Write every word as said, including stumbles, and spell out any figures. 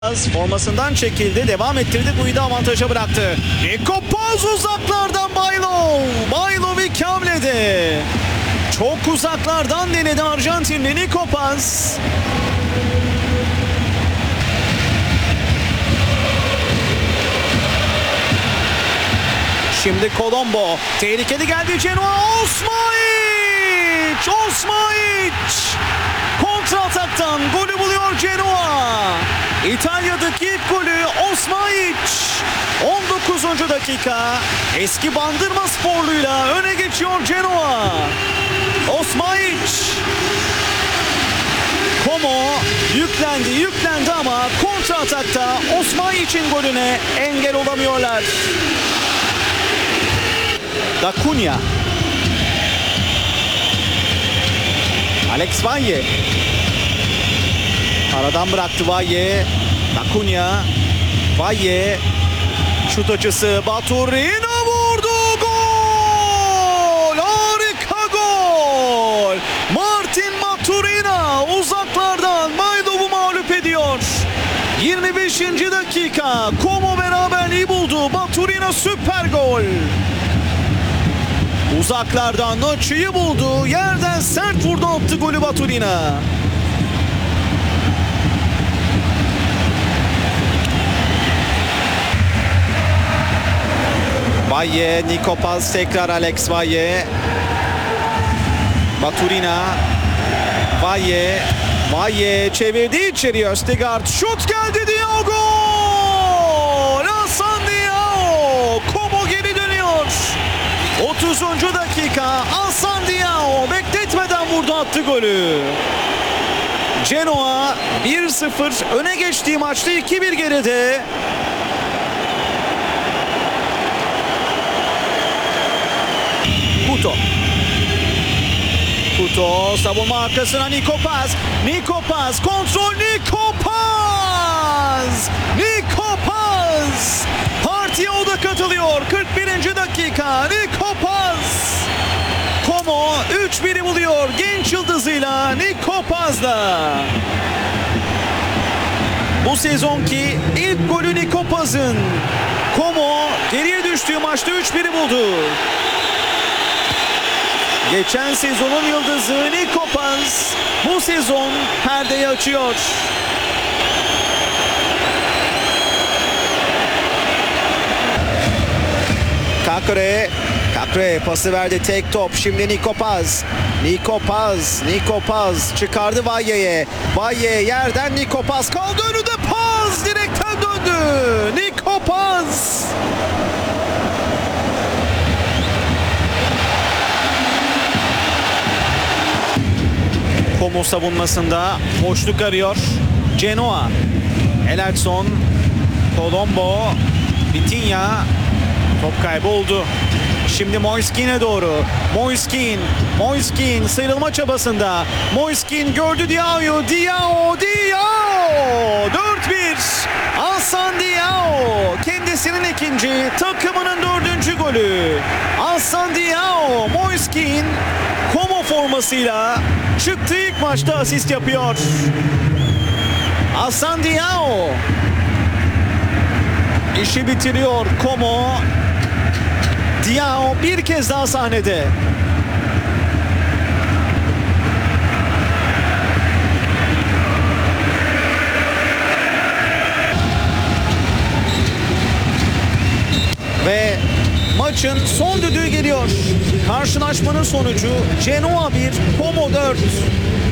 Formasından çekildi, devam ettirdi, Guido avantaja bıraktı. Nico Paz uzaklardan Baylov. Baylov iki hamlede. Çok uzaklardan denedi Arjantinli Nico Paz. Şimdi Colombo. Tehlikeli geldi Genoa. Osmaic! Osmaic! Kontra ataktan golü buluyor Genoa. İtalya'daki ilk golü Osmaic. on dokuzuncu dakika. Eski Bandırma sporluyla öne geçiyor Genoa. Osmaic. Como yüklendi yüklendi ama kontra atakta Osmaic'in golüne engel olamıyorlar. Da Cunha. Alex Valle. Aradan bıraktı Valle. Da Cunha. Valle. Şut açısı. Baturina vurdu. Gol! Harika gol! Martin Baturina uzaklardan Baylov'u mağlup ediyor. yirmi beşinci dakika. Como beraberliği buldu. Baturina süper gol. Uzaklardan açıyı buldu. Yerden sert vurdu, attı golü Baturina. Valle, Nico Paz, tekrar Alex Valle. Baturina. Valle. Valle çevirdi içeri Östegard. Şut geldi, Diao gol! Hasan Diao. Como geri dönüyor. otuzuncu dakika. Hasan Diao bekletmeden vurdu, attı golü. Genoa bir sıfır öne geçtiği maçta iki bir geride. Couto. Couto savunma arkasına Nico Paz. Nico Paz kontrol, Nico Paz. Nico Paz. Partiye o da katılıyor. kırk birinci dakika. Nico Paz. Como üç biri buluyor genç yıldızıyla Nico Paz'la. Bu sezonki ilk golü Nico Paz'ın. Como geriye düştüğü maçta üç biri buldu. Geçen sezonun yıldızı Nico Paz bu sezon perdeyi açıyor. Kakre, Kakre pası verdi, tek top. Şimdi Nico Paz. Nico Paz, Nico Paz çıkardı Valle'ye. Valle yerden Nico Paz kaldı önünde, Paz direkten döndü. Nico Paz. Como savunmasında boşluk arıyor Genoa. Elerson, Colombo, Vitinha. Top kaybı oldu. Şimdi Moiskin'e doğru. Moiskin, Moiskin sıyrılma çabasında. Moiskin gördü Diao'yu. Diao, Diao. dört bir. Hasan Diao. Kendisinin ikinci, takımının dördüncü golü. Hasan Diao, Moiskin, Como formasıyla çıktığı ilk maçta asist yapıyor. Hasan Diao işi bitiriyor. Como. Diao bir kez daha sahnede. Ve maçın son düdüğü geliyor. Karşılaşmanın sonucu Genoa bir, Como dört.